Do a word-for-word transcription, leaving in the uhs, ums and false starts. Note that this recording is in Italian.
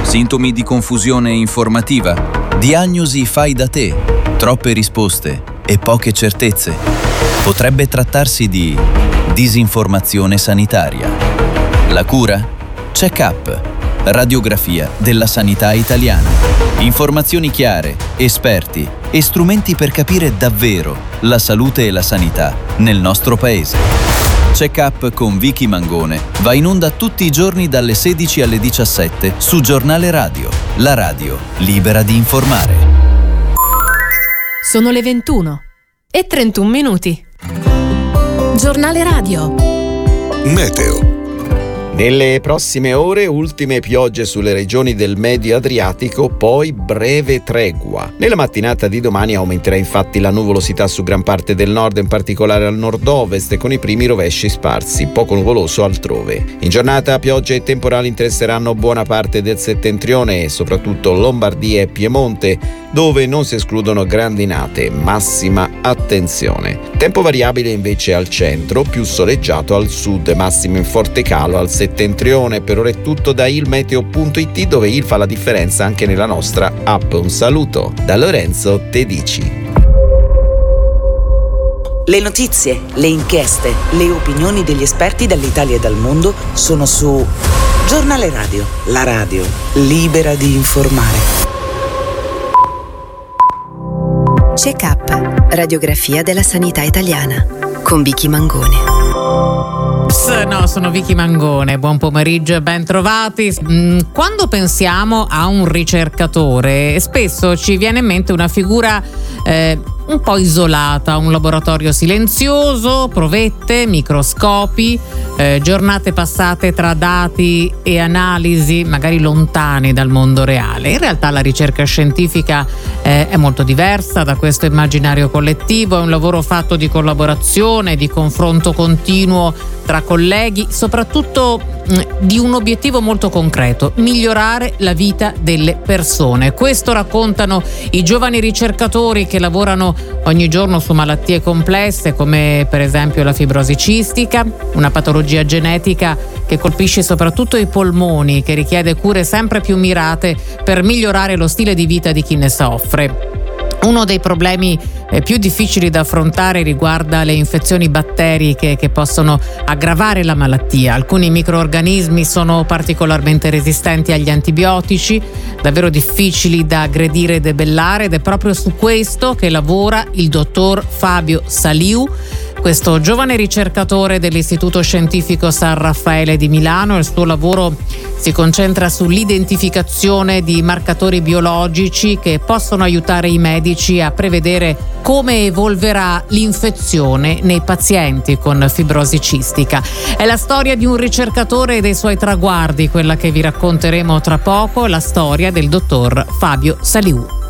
Sintomi di confusione informativa? Diagnosi fai da te? Troppe risposte e poche certezze? Potrebbe trattarsi di disinformazione sanitaria. La cura? Check-up. Radiografia della sanità italiana. Informazioni chiare, esperti e strumenti per capire davvero la salute e la sanità nel nostro paese. Check-up con Vicky Mangone va in onda tutti i giorni dalle sedici alle diciassette su Giornale Radio, la radio libera di informare. Sono le ventuno e trentuno minuti. Giornale Radio. Meteo. Nelle prossime ore ultime piogge sulle regioni del Medio Adriatico, poi breve tregua. Nella mattinata di domani aumenterà infatti la nuvolosità su gran parte del nord, in particolare al nord-ovest, con i primi rovesci sparsi, poco nuvoloso altrove. In giornata piogge e temporali interesseranno buona parte del settentrione e soprattutto Lombardia e Piemonte, dove non si escludono grandinate, massima attenzione. Tempo variabile invece al centro, più soleggiato al sud, massimo in forte calo al settentrione. Per ora è tutto da ilmeteo punto it, dove il fa la differenza anche nella nostra app. Un saluto da Lorenzo Tedici. Le notizie, le inchieste, le opinioni degli esperti dall'Italia e dal mondo sono su Giornale Radio, la radio libera di informare. Check-up, radiografia della sanità italiana, con Vicky Mangone. No, sono Vicky Mangone, buon pomeriggio e ben trovati. Quando pensiamo a un ricercatore, spesso ci viene in mente una figura eh, un po' isolata, un laboratorio silenzioso, provette, microscopi, eh, giornate passate tra dati e analisi magari lontani dal mondo reale. In realtà la ricerca scientifica eh, è molto diversa da questo immaginario collettivo, è un lavoro fatto di collaborazione, di confronto continuo tra colleghi, soprattutto mh, di un obiettivo molto concreto: migliorare la vita delle persone. Questo raccontano i giovani ricercatori che lavorano ogni giorno su malattie complesse come per esempio la fibrosi cistica, una patologia genetica che colpisce soprattutto i polmoni, che richiede cure sempre più mirate per migliorare lo stile di vita di chi ne soffre. Uno dei problemi eh, più difficili da affrontare riguarda le infezioni batteriche che possono aggravare la malattia. Alcuni microrganismi sono particolarmente resistenti agli antibiotici, davvero difficili da aggredire e debellare, ed è proprio su questo che lavora il dottor Fabio Saliu, questo giovane ricercatore dell'Istituto Scientifico San Raffaele di Milano. Il suo lavoro si concentra sull'identificazione di marcatori biologici che possono aiutare i medici a prevedere come evolverà l'infezione nei pazienti con fibrosi cistica. È la storia di un ricercatore e dei suoi traguardi, quella che vi racconteremo tra poco, la storia del dottor Fabio Saliu.